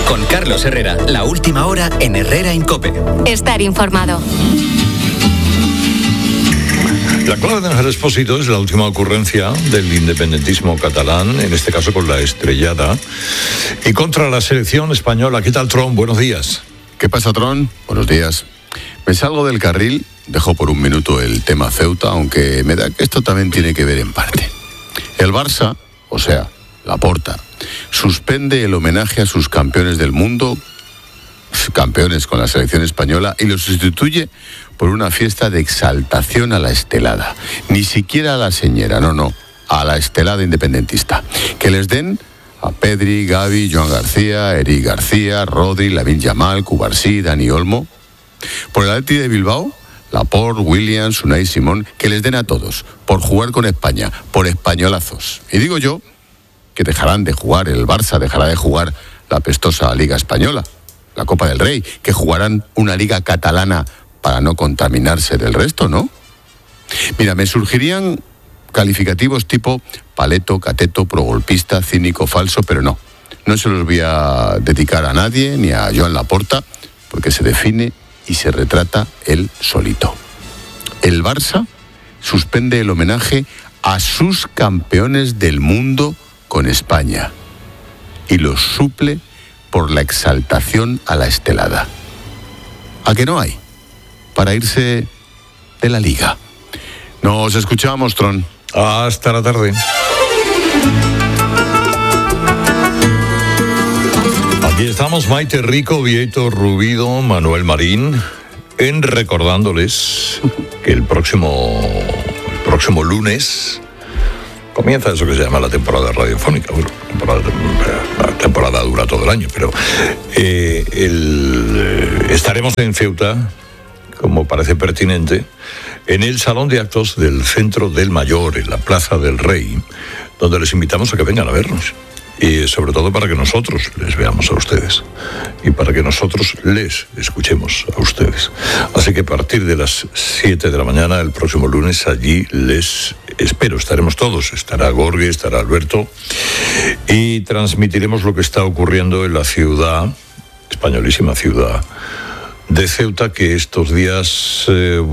Con Carlos Herrera, la última hora en Herrera en COPE. Estar informado. La clave de Ángel Expósito es la última ocurrencia del independentismo catalán, en este caso con la Estrellada, y contra la selección española. ¿Qué tal, Tron? Buenos días. ¿Qué pasa, Tron? Buenos días. Me salgo del carril, dejo por un minuto el tema Ceuta, aunque me da que esto también tiene que ver en parte. El Barça, o sea, Laporta, suspende el homenaje a sus campeones del mundo, campeones con la selección española, y lo sustituye por una fiesta de exaltación a la estelada. Ni siquiera a la señera, no, a la estelada independentista. Que les den a Pedri, Gavi, Joan García, Eric García, Rodri, Lamine Yamal, Cubarsí, Dani Olmo. Por el Atleti de Bilbao, Laporte, Williams, Unai Simón, que les den a todos, por jugar con España, por españolazos. Y digo yo que dejarán de jugar, el Barça dejará de jugar la apestosa Liga Española, la Copa del Rey, que jugarán una Liga Catalana para no contaminarse del resto, ¿no? Mira, me surgirían calificativos tipo paleto, cateto, progolpista, cínico, falso, pero no se los voy a dedicar a nadie, ni a Joan Laporta, porque se define y se retrata él solito. El Barça suspende el homenaje a sus campeones del mundo con España y los suple por la exaltación a la estelada. ¿A que no hay? Para irse de la Liga. Nos escuchamos, Tron. Hasta la tarde. Aquí estamos, Maite Rico, Vieito Rubido, Manuel Marín, recordándoles que el próximo lunes comienza eso que se llama la temporada radiofónica. Bueno, la temporada dura todo el año, pero estaremos en Ceuta, como parece pertinente, en el Salón de Actos del Centro del Mayor, en la Plaza del Rey, donde les invitamos a que vengan a vernos. Y sobre todo para que nosotros les veamos a ustedes y para que nosotros les escuchemos a ustedes. Así que a partir de las 7 de la mañana el próximo lunes allí les espero. Estaremos todos, estará Gorge, estará Alberto, y transmitiremos lo que está ocurriendo en la ciudad, españolísima ciudad de Ceuta, que estos días,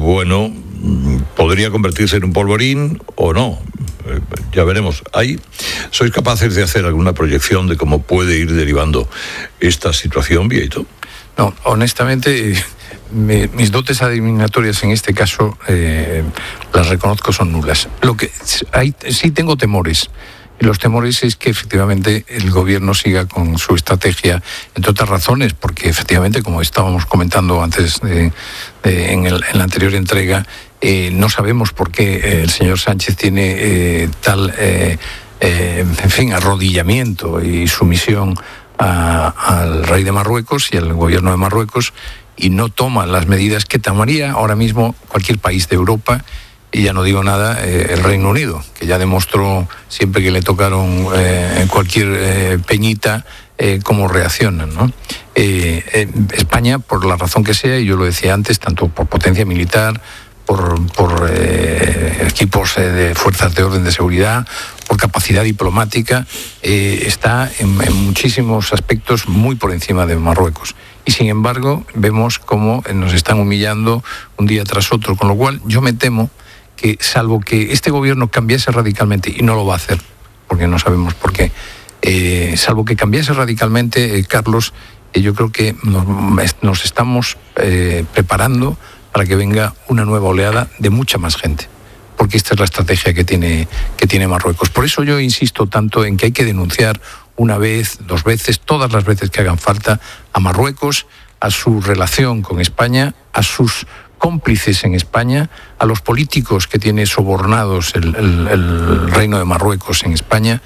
podría convertirse en un polvorín o no. Ya veremos. Ahí, ¿sois capaces de hacer alguna proyección de cómo puede ir derivando esta situación, Vieito? No, honestamente, mis dotes adivinatorias en este caso, las reconozco, son nulas. Lo que sí tengo temores. Y los temores es que efectivamente el gobierno siga con su estrategia, entre otras razones, porque efectivamente, como estábamos comentando antes en la anterior entrega, no sabemos por qué el señor Sánchez tiene tal arrodillamiento y sumisión al rey de Marruecos y al gobierno de Marruecos, y no toma las medidas que tomaría ahora mismo cualquier país de Europa. Y ya no digo nada, el Reino Unido, que ya demostró siempre que le tocaron cualquier peñita, cómo reaccionan, ¿no? España, por la razón que sea, y yo lo decía antes, tanto por potencia militar, por equipos de fuerzas de orden de seguridad, por capacidad diplomática, está en muchísimos aspectos muy por encima de Marruecos. Y sin embargo, vemos cómo nos están humillando un día tras otro, con lo cual yo me temo que, salvo que este gobierno cambiase radicalmente, y no lo va a hacer, porque no sabemos por qué, salvo que cambiase radicalmente, Carlos, yo creo que nos estamos preparando para que venga una nueva oleada de mucha más gente, porque esta es la estrategia que tiene Marruecos. Por eso yo insisto tanto en que hay que denunciar una vez, 2 veces, todas las veces que hagan falta, a Marruecos, a su relación con España, a sus cómplices en España, a los políticos que tiene sobornados el Reino de Marruecos en España.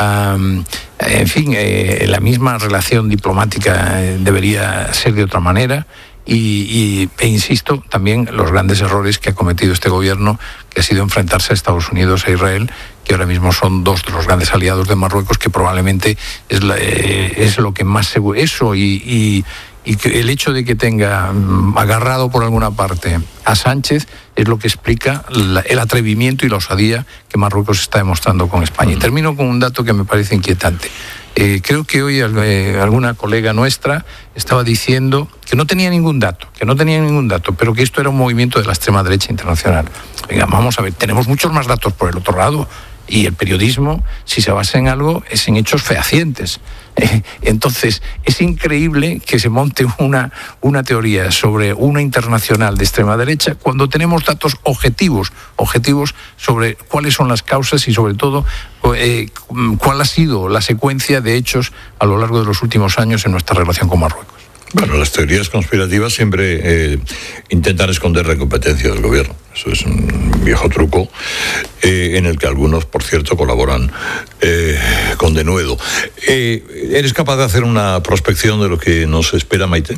La misma relación diplomática debería ser de otra manera. E insisto, también los grandes errores que ha cometido este gobierno, que ha sido enfrentarse a Estados Unidos e Israel, que ahora mismo son 2 de los grandes aliados de Marruecos, que probablemente es lo que más seguro. Eso y que el hecho de que tenga agarrado por alguna parte a Sánchez es lo que explica el atrevimiento y la osadía que Marruecos está demostrando con España. Y termino con un dato que me parece inquietante. Creo que hoy alguna colega nuestra estaba diciendo que no tenía ningún dato, pero que esto era un movimiento de la extrema derecha internacional. Venga, vamos a ver, tenemos muchos más datos por el otro lado. Y el periodismo, si se basa en algo, es en hechos fehacientes. Entonces, es increíble que se monte una teoría sobre una internacional de extrema derecha cuando tenemos datos objetivos sobre cuáles son las causas y sobre todo cuál ha sido la secuencia de hechos a lo largo de los últimos años en nuestra relación con Marruecos. Bueno, las teorías conspirativas siempre intentan esconder la incompetencia del gobierno. Eso es un viejo truco en el que algunos, por cierto, colaboran con denuedo. ¿Eres capaz de hacer una prospección de lo que nos espera, Maite?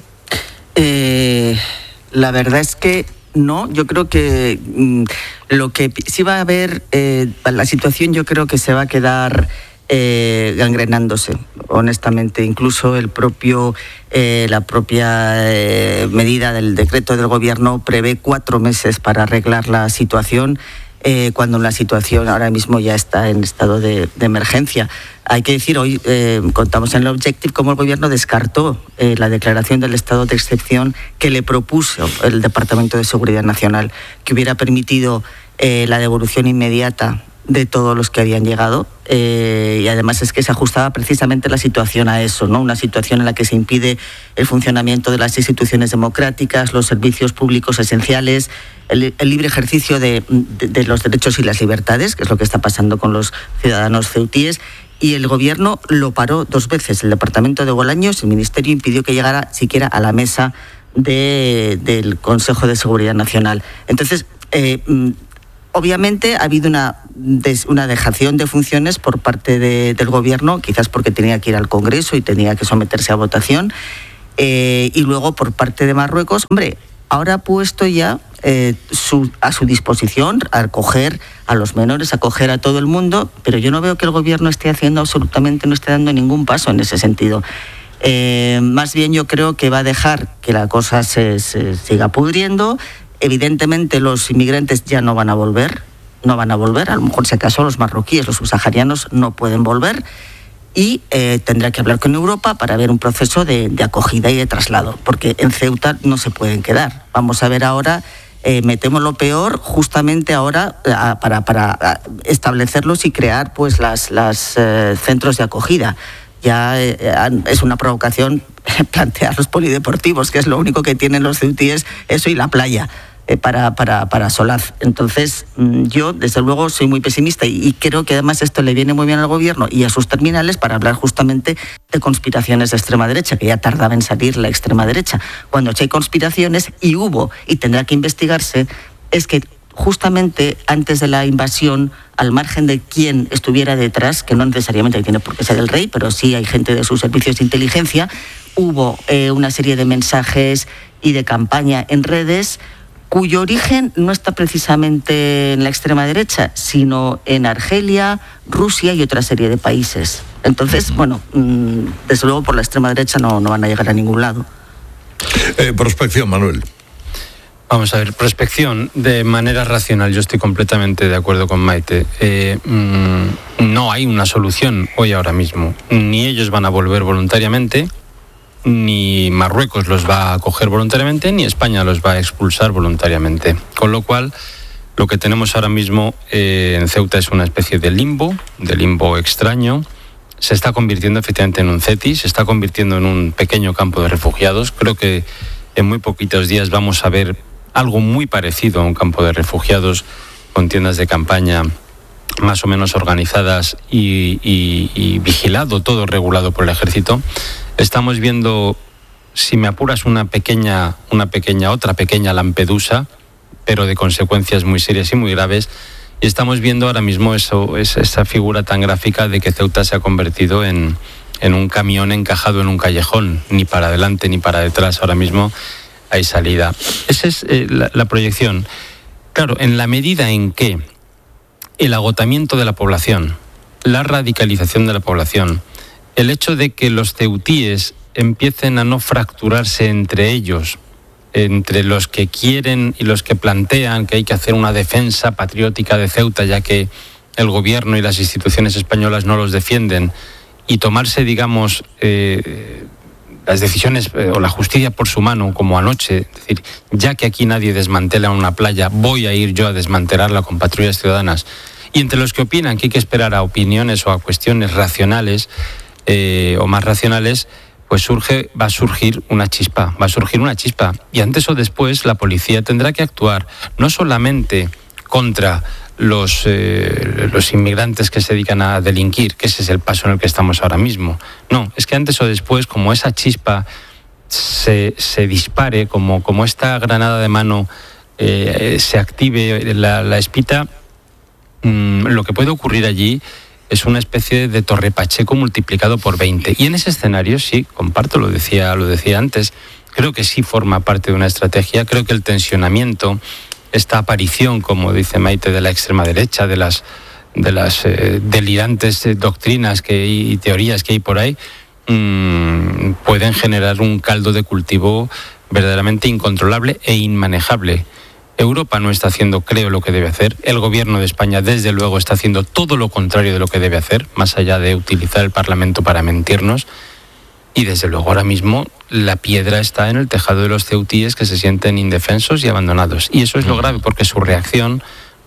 La verdad es que no. Yo creo que lo que sí va a haber, la situación yo creo que se va a quedar gangrenándose, honestamente. Incluso la propia medida del decreto del gobierno prevé 4 meses para arreglar la situación, cuando la situación ahora mismo ya está en estado de emergencia. Hay que decir, hoy contamos en el Objective cómo el gobierno descartó la declaración del estado de excepción que le propuso el Departamento de Seguridad Nacional, que hubiera permitido la devolución inmediata de todos los que habían llegado, y además es que se ajustaba precisamente la situación a eso, ¿no? Una situación en la que se impide el funcionamiento de las instituciones democráticas, los servicios públicos esenciales, el libre ejercicio de los derechos y las libertades, que es lo que está pasando con los ciudadanos ceutíes, y el gobierno lo paró 2 veces. El departamento de Bolaños, el ministerio, impidió que llegara siquiera a la mesa del Consejo de Seguridad Nacional. Entonces, obviamente ha habido una dejación de funciones por parte del gobierno, quizás porque tenía que ir al Congreso y tenía que someterse a votación, y luego por parte de Marruecos, ahora ha puesto ya a su disposición a acoger a los menores, a acoger a todo el mundo, pero yo no veo que el gobierno esté dando ningún paso en ese sentido. Más bien yo creo que va a dejar que la cosa se siga pudriendo. Evidentemente los inmigrantes ya no van a volver, a lo mejor si acaso los marroquíes, los subsaharianos no pueden volver, y tendrá que hablar con Europa para ver un proceso de acogida y de traslado, porque en Ceuta no se pueden quedar. Vamos a ver ahora, me temo lo peor, justamente ahora para establecerlos y crear pues las centros de acogida. Ya es una provocación plantear los polideportivos, que es lo único que tienen los ceutíes, eso y la playa. Para Solaz. Entonces, yo, desde luego, soy muy pesimista y creo que además esto le viene muy bien al gobierno y a sus terminales para hablar justamente de conspiraciones de extrema derecha, que ya tardaba en salir la extrema derecha. Cuando hay conspiraciones, y hubo, y tendrá que investigarse, es que justamente antes de la invasión, al margen de quién estuviera detrás, que no necesariamente tiene por qué ser el rey, pero sí hay gente de sus servicios de inteligencia, hubo una serie de mensajes y de campaña en redes cuyo origen no está precisamente en la extrema derecha, sino en Argelia, Rusia y otra serie de países. Entonces, desde luego por la extrema derecha no van a llegar a ningún lado. Prospección, Manuel. Vamos a ver, prospección de manera racional. Yo estoy completamente de acuerdo con Maite. No hay una solución hoy ahora mismo. Ni ellos van a volver voluntariamente, ni Marruecos los va a acoger voluntariamente, ni España los va a expulsar voluntariamente. Con lo cual, lo que tenemos ahora mismo en Ceuta es una especie de limbo extraño. Se está convirtiendo efectivamente en un CETI, se está convirtiendo en un pequeño campo de refugiados. Creo que en muy poquitos días vamos a ver algo muy parecido a un campo de refugiados, con tiendas de campaña más o menos organizadas y vigilado, todo regulado por el ejército. Estamos viendo, si me apuras, otra pequeña Lampedusa, pero de consecuencias muy serias y muy graves. Y estamos viendo ahora mismo esa figura tan gráfica de que Ceuta se ha convertido en un camión encajado en un callejón, ni para adelante ni para detrás. Ahora mismo hay salida. Esa es la proyección. Claro, en la medida en que el agotamiento de la población, la radicalización de la población, el hecho de que los ceutíes empiecen a no fracturarse entre ellos, entre los que quieren y los que plantean que hay que hacer una defensa patriótica de Ceuta, ya que el gobierno y las instituciones españolas no los defienden, y tomarse, digamos, las decisiones o la justicia por su mano, como anoche, es decir, ya que aquí nadie desmantela una playa, voy a ir yo a desmantelarla con patrullas ciudadanas. Y entre los que opinan que hay que esperar a opiniones o a cuestiones racionales o más racionales, pues va a surgir una chispa. Y antes o después la policía tendrá que actuar no solamente contra los inmigrantes que se dedican a delinquir, que ese es el paso en el que estamos ahora mismo. No, es que antes o después, como esa chispa se dispare, como esta granada de mano se active la espita, lo que puede ocurrir allí es una especie de Torre Pacheco multiplicado por 20. Y en ese escenario, sí, comparto, lo decía antes, creo que sí forma parte de una estrategia, creo que el tensionamiento, esta aparición, como dice Maite, de la extrema derecha, de las delirantes doctrinas y teorías que hay por ahí, pueden generar un caldo de cultivo verdaderamente incontrolable e inmanejable. Europa no está haciendo, creo, lo que debe hacer. El gobierno de España, desde luego, está haciendo todo lo contrario de lo que debe hacer, más allá de utilizar el Parlamento para mentirnos. Y desde luego ahora mismo la piedra está en el tejado de los ceutíes, que se sienten indefensos y abandonados. Y eso es lo grave, porque su reacción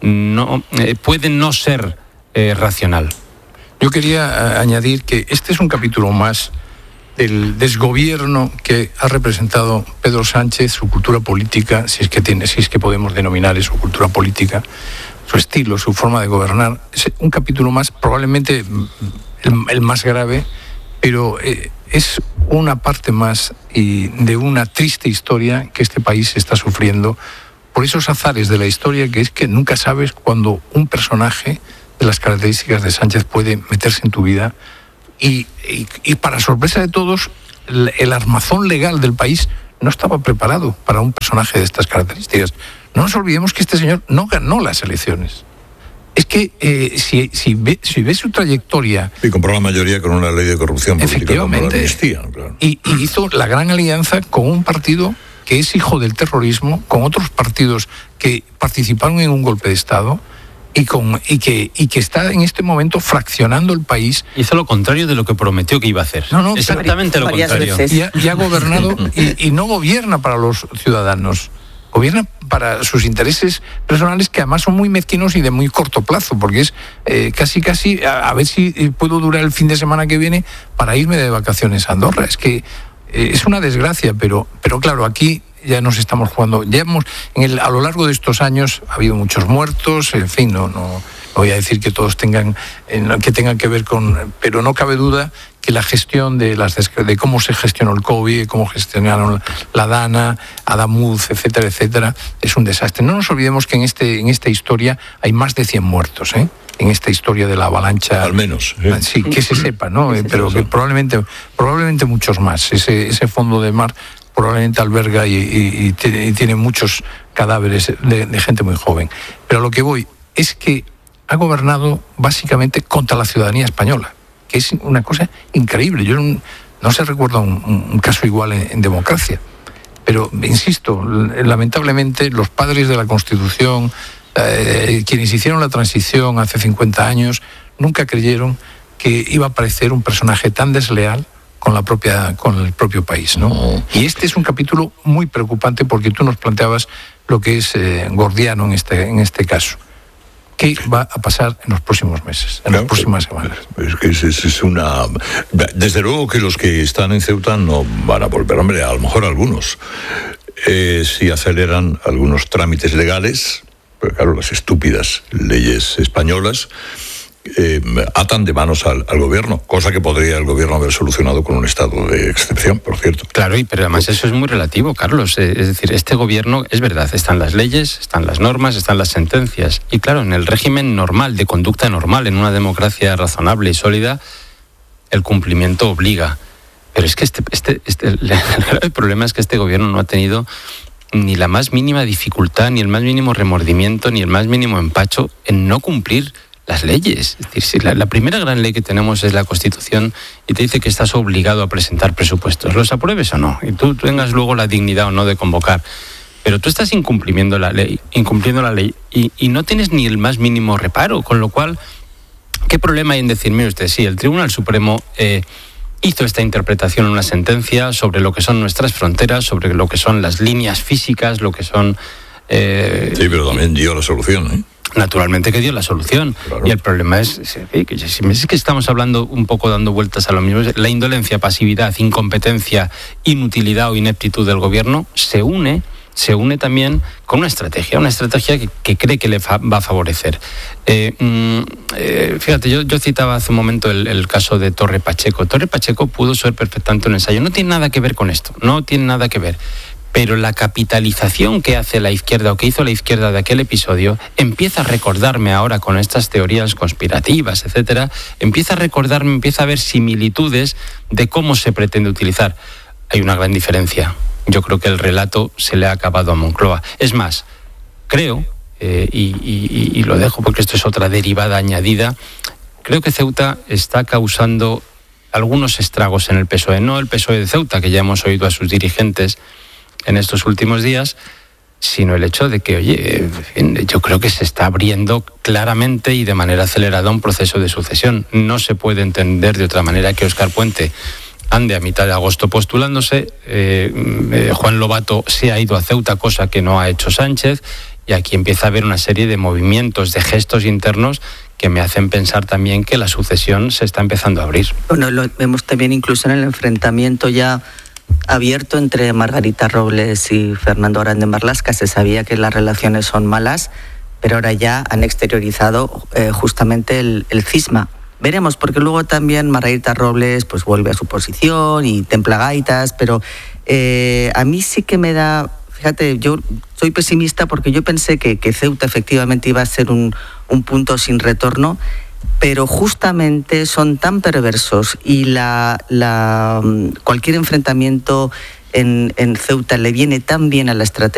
puede no ser racional. Yo quería añadir que este es un capítulo más del desgobierno que ha representado Pedro Sánchez, su cultura política, si es que podemos denominar eso cultura política, su estilo, su forma de gobernar. Es un capítulo más, probablemente el más grave, pero es una parte más de una triste historia que este país está sufriendo por esos azares de la historia, que es que nunca sabes cuándo un personaje de las características de Sánchez puede meterse en tu vida. Y para sorpresa de todos, el armazón legal del país no estaba preparado para un personaje de estas características. No nos olvidemos que este señor no ganó las elecciones. Es que si ve su trayectoria... Y compró la mayoría con una ley de corrupción política. Efectivamente. Amnistía, claro. Y hizo la gran alianza con un partido que es hijo del terrorismo, con otros partidos que participaron en un golpe de Estado, y que está en este momento fraccionando el país. Hizo lo contrario de lo que prometió que iba a hacer. No, exactamente lo contrario. Y ha gobernado y no gobierna para los ciudadanos. Gobierna para sus intereses personales, que además son muy mezquinos y de muy corto plazo, porque es casi a ver si puedo durar el fin de semana que viene para irme de vacaciones a Andorra. Es que es una desgracia, pero claro, aquí ya nos estamos jugando. A lo largo de estos años ha habido muchos muertos, en fin, no voy a decir que todos tengan que ver con, pero no cabe duda que la gestión de cómo se gestionó el COVID, cómo gestionaron la Dana, Adamuz, etcétera, es un desastre. No nos olvidemos que en esta historia hay más de 100 muertos, en esta historia de la avalancha. Al menos. Sí, que se sepa, ¿no? Pero que probablemente muchos más. Ese fondo de mar probablemente alberga y tiene muchos cadáveres de gente muy joven. Pero a lo que voy es que ha gobernado básicamente contra la ciudadanía española, que es una cosa increíble. Yo no se recuerda un caso igual en democracia. Pero, insisto, lamentablemente los padres de la Constitución, quienes hicieron la transición hace 50 años, nunca creyeron que iba a aparecer un personaje tan desleal con el propio país, ¿no? Y este es un capítulo muy preocupante, porque tú nos planteabas lo que es gordiano en este caso. ¿Qué va a pasar en los próximos meses, las próximas semanas? Es que es una... Desde luego que los que están en Ceuta no van a volver. Hombre, a lo mejor algunos. Si aceleran algunos trámites legales, pero claro, las estúpidas leyes españolas atan de manos al gobierno, cosa que podría el gobierno haber solucionado con un estado de excepción, por cierto. Claro, pero además eso es muy relativo, Carlos. Es decir, este gobierno, es verdad, están las leyes, están las normas, están las sentencias. Y claro, en el régimen normal, de conducta normal, en una democracia razonable y sólida, el cumplimiento obliga. Pero es que el grave problema es que este gobierno no ha tenido ni la más mínima dificultad, ni el más mínimo remordimiento, ni el más mínimo empacho en no cumplir las leyes. Es decir, si la primera gran ley que tenemos es la Constitución, y te dice que estás obligado a presentar presupuestos, ¿los apruebes o no? Y tú tengas luego la dignidad o no de convocar. Pero tú estás incumpliendo la ley, y no tienes ni el más mínimo reparo, con lo cual, ¿Qué problema hay en decir, mire usted, sí, el Tribunal Supremo hizo esta interpretación en una sentencia sobre lo que son nuestras fronteras, sobre lo que son las líneas físicas, lo que son... sí, pero también dio la solución, ¿eh? Naturalmente que dio la solución. Claro. Y el problema es que estamos hablando un poco dando vueltas a lo mismo. La indolencia, pasividad, incompetencia, inutilidad o ineptitud del gobierno se une también con una estrategia que cree que le va a favorecer. Fíjate, yo citaba hace un momento el caso de Torre Pacheco. Torre Pacheco pudo ser perfectamente un ensayo. No tiene nada que ver con esto, no tiene nada que ver. Pero la capitalización que hace la izquierda o que hizo la izquierda de aquel episodio empieza a recordarme ahora con estas teorías conspirativas, etcétera, empieza a ver similitudes de cómo se pretende utilizar. Hay una gran diferencia. Yo creo que el relato se le ha acabado a Moncloa. Es más, creo, y lo dejo porque esto es otra derivada añadida, creo que Ceuta está causando algunos estragos en el PSOE. No el PSOE de Ceuta, que ya hemos oído a sus dirigentes en estos últimos días, sino el hecho de que, oye, yo creo que se está abriendo claramente y de manera acelerada un proceso de sucesión. No se puede entender de otra manera que Óscar Puente ande a mitad de agosto postulándose, Juan Lobato se ha ido a Ceuta, cosa que no ha hecho Sánchez, y aquí empieza a haber una serie de movimientos, de gestos internos que me hacen pensar también que la sucesión se está empezando a abrir. Bueno, lo vemos también incluso en el enfrentamiento ya abierto entre Margarita Robles y Fernando Grande Marlaska. Se sabía que las relaciones son malas, pero ahora ya han exteriorizado justamente el cisma. Veremos, porque luego también Margarita Robles pues vuelve a su posición y templa gaitas, pero a mí sí que me da... Fíjate, yo soy pesimista porque yo pensé que Ceuta efectivamente iba a ser un punto sin retorno, pero justamente son tan perversos y cualquier enfrentamiento en Ceuta le viene tan bien a la estrategia